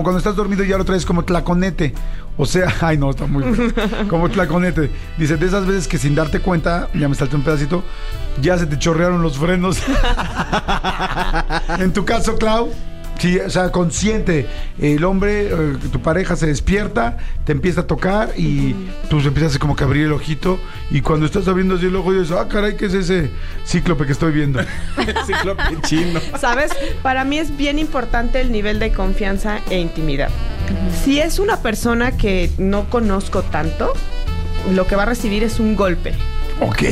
Cuando estás dormido ya lo traes como tlaconete. O sea, ay no, está muy feo. Como tlaconete. Dice, de esas veces que sin darte cuenta, ya me salté un pedacito, ya se te chorrearon los frenos. En tu caso, Clau, sí, o sea, consciente, el hombre, tu pareja se despierta, te empieza a tocar y tú empiezas como que a abrir el ojito y cuando estás abriendo así el ojo dices, ah, caray, ¿qué es ese cíclope que estoy viendo? Cíclope chino. ¿Sabes? Para mí es bien importante el nivel de confianza e intimidad. Si es una persona que no conozco tanto, lo que va a recibir es un golpe. Ok.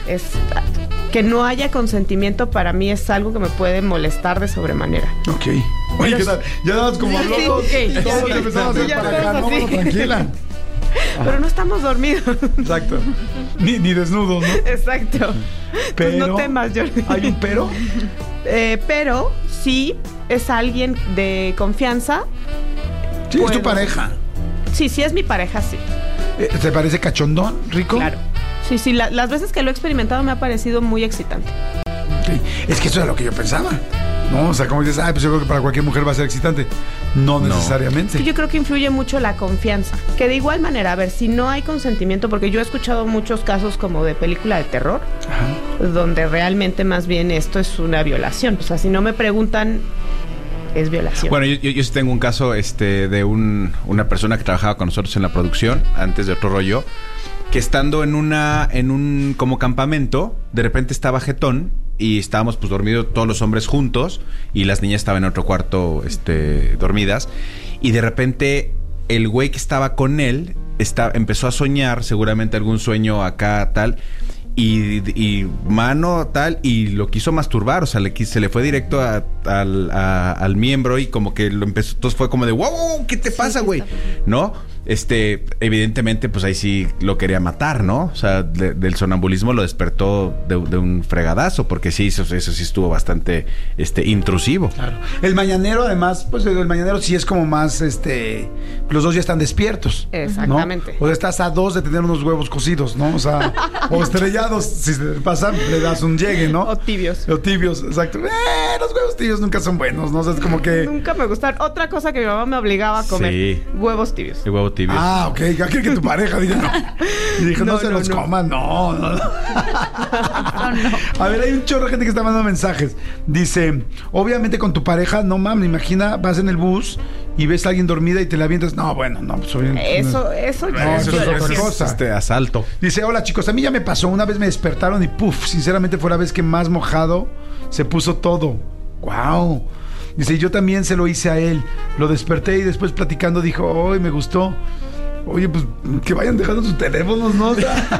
Que no haya consentimiento para mí es algo que me puede molestar de sobremanera. Ok. Oye, ¿qué tal? Ya nada más como habló sí, todos, okay, todos empezamos a hacer ya para acá, todos no, así. tranquila. Pero no estamos dormidos. Exacto. Ni desnudos, ¿no? Exacto. Pero, pues no temas, Jordi. ¿hay un pero? Pero sí es alguien de confianza. Sí, es tu pareja. Sí, es mi pareja, sí. ¿Te parece cachondón, rico? Claro. Sí, las veces que lo he experimentado me ha parecido muy excitante. Sí. Es que eso era lo que yo pensaba. No, o sea, como dices, pues yo creo que para cualquier mujer va a ser excitante. No necesariamente. Es que yo creo que influye mucho la confianza. Que de igual manera, a ver, si no hay consentimiento, porque yo he escuchado muchos casos como de película de terror, donde realmente más bien esto es una violación. O sea, si no me preguntan, es violación. Bueno, yo sí tengo un caso de una persona que trabajaba con nosotros en la producción, antes de Otro Rollo, que estando en un como campamento, de repente estaba jetón y estábamos pues dormidos todos los hombres juntos y las niñas estaban en otro cuarto dormidas y de repente el güey que estaba con él empezó a soñar, seguramente algún sueño acá tal, y mano tal, y lo quiso masturbar, o sea, se le fue directo al miembro y como que lo empezó, entonces fue como de wow, ¿qué te pasa, güey? ¿No? Evidentemente, pues ahí sí lo quería matar, ¿no? O sea, del sonambulismo lo despertó de un fregadazo, porque sí, eso sí estuvo bastante intrusivo. Claro. El mañanero, además, pues el mañanero sí es como más, los dos ya están despiertos. Exactamente. ¿No? O sea, estás a 2 de tener unos huevos cocidos, ¿no? O sea, o estrellados, si se pasa, le das un llegue, ¿no? O tibios. Exacto. Los huevos tibios nunca son buenos, ¿no? O sea, es como que... Nunca me gustaron. Otra cosa que mi mamá me obligaba a comer. Sí. Huevos tibios. El huevo tibio. Ah, ok. Ya creo que tu pareja diga no. Y dije, no se los coman. No. A ver, hay un chorro de gente que está mandando mensajes. Dice, obviamente con tu pareja, no mames, imagina, vas en el bus y ves a alguien dormida y te la avientas. No, bueno, no, pues obviamente. Eso es otra cosa. Asalto. Dice, hola chicos, a mí ya me pasó. Una vez me despertaron y puf, sinceramente fue la vez que más mojado se puso todo. Wow. Dice, yo también se lo hice a él. Lo desperté y después platicando dijo, ¡ay, me gustó! Oye, pues que vayan dejando sus teléfonos, ¿no?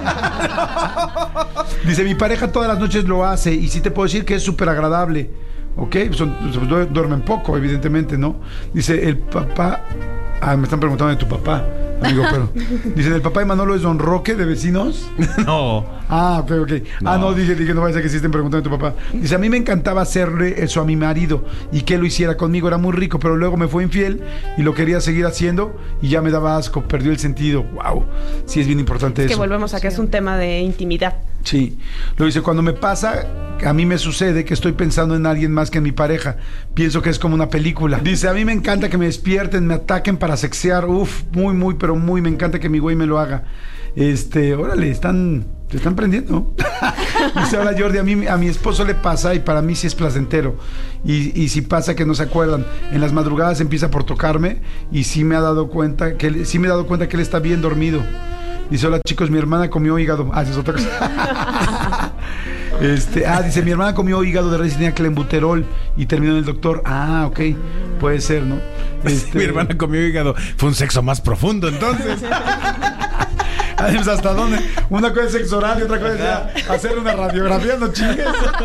Dice, mi pareja todas las noches lo hace y sí te puedo decir que es súper agradable. Ok, duermen poco, evidentemente, ¿no? Dice, el papá... me están preguntando de tu papá, amigo, pero... Dice, ¿el papá de Manolo es Don Roque de Vecinos? No. Ok. No, dije, no vaya a ser que sí estén preguntando de tu papá. Dice, a mí me encantaba hacerle eso a mi marido y que él lo hiciera conmigo, era muy rico, pero luego me fue infiel y lo quería seguir haciendo y ya me daba asco, perdió el sentido. Wow, sí es bien importante eso. Que volvemos a que es un tema de intimidad. Sí, lo dice, cuando me pasa, a mí me sucede que estoy pensando en alguien más que en mi pareja. Pienso que es como una película. Dice, a mí me encanta que me despierten, me ataquen para sexear. Uf, muy, pero muy, me encanta que mi güey me lo haga. Órale, te están prendiendo. Dice, hola Jordi, a mi esposo le pasa y para mí sí es placentero. Y si pasa que no se acuerdan, en las madrugadas empieza por tocarme y sí me he dado cuenta que él está bien dormido. Dice, hola chicos, mi hermana comió hígado. Esa es otra cosa. Dice, mi hermana comió hígado de res y tenía clenbuterol y terminó en el doctor. Ok, puede ser, ¿no? Mi hermana comió hígado. Fue un sexo más profundo, entonces. Pues, ¿hasta dónde? Una cosa es sexo oral y otra cosa es hacer una radiografía, no chingues.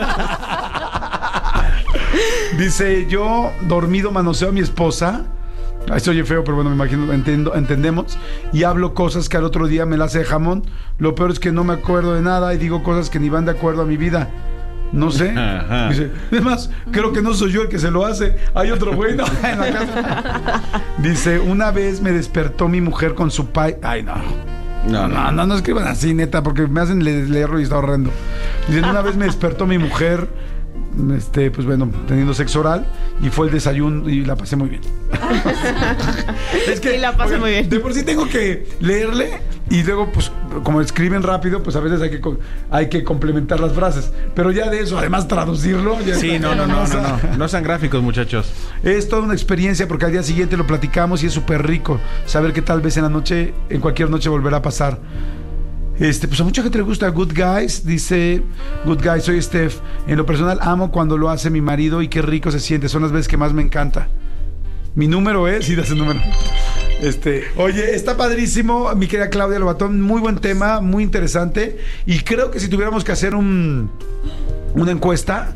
Dice, yo dormido manoseo a mi esposa. Eso oye feo, pero bueno, me imagino, entendemos. Y hablo cosas que al otro día me las hace de jamón. Lo peor es que no me acuerdo de nada y digo cosas que ni van de acuerdo a mi vida. No sé. Ajá. Dice, además, creo que no soy yo el que se lo hace. Hay otro güey, ¿no? En la casa. Dice, una vez me despertó mi mujer con su pay. Ay, no. No escriban así, neta, porque me hacen leerlo y está horrendo. Dice, una vez me despertó mi mujer pues bueno, teniendo sexo oral, y fue el desayuno y la pasé muy bien. Es que y la pasé muy bien. De por sí tengo que leerle y luego, pues, como escriben rápido, pues a veces hay que complementar las frases. Pero ya de eso, además traducirlo. Ya Sí, no sean gráficos, muchachos. Es toda una experiencia porque al día siguiente lo platicamos y es súper rico saber que tal vez en cualquier noche volverá a pasar. Pues a mucha gente le gusta Good Guys, dice Good Guys, soy Steph. En lo personal amo cuando lo hace mi marido y qué rico se siente, son las veces que más me encanta. Mi número es, y das el número. Oye, está padrísimo, mi querida Claudia Lobatón, muy buen tema, muy interesante. Y creo que si tuviéramos que hacer una encuesta,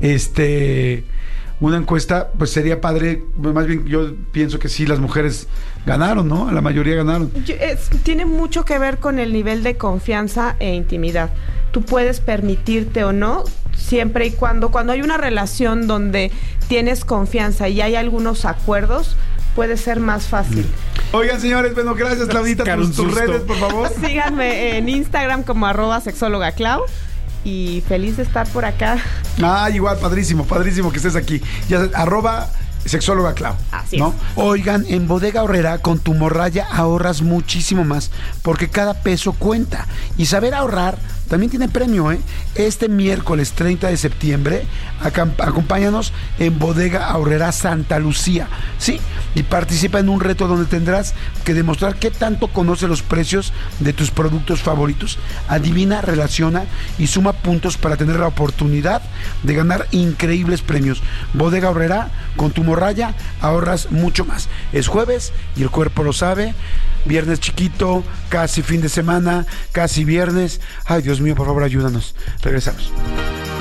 pues sería padre. Más bien, yo pienso que sí, las mujeres ganaron, ¿no? La mayoría ganaron. Tiene mucho que ver con el nivel de confianza e intimidad. Tú puedes permitirte o no, siempre y cuando hay una relación donde tienes confianza y hay algunos acuerdos, puede ser más fácil. Oigan, señores, bueno, gracias, Claudita. Tus redes, por favor. Síganme en Instagram como @sexólogaclau. Y feliz de estar por acá. Igual, padrísimo que estés aquí. Ya @sexóloga Clau. Así ¿no? es. Oigan, en Bodega Aurrera con tu morralla ahorras muchísimo más, porque cada peso cuenta. Y saber ahorrar también tiene premio, ¿eh? Este miércoles 30 de septiembre, acompáñanos en Bodega Aurrera Santa Lucía, ¿sí? Y participa en un reto donde tendrás que demostrar qué tanto conoces los precios de tus productos favoritos. Adivina, relaciona y suma puntos para tener la oportunidad de ganar increíbles premios. Bodega Aurrera, con tu morralla ahorras mucho más. Es jueves y el cuerpo lo sabe. Viernes chiquito, casi fin de semana, casi viernes. Ay, Dios mío, por favor, ayúdanos. Regresamos.